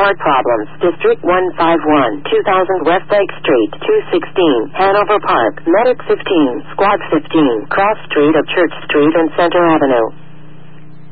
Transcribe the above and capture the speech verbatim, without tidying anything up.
Heart Problems, District one five one, two thousand Westlake Street, two sixteen, Hanover Park, Medic fifteen, Squad fifteen, Cross Street of Church Street and Center Avenue.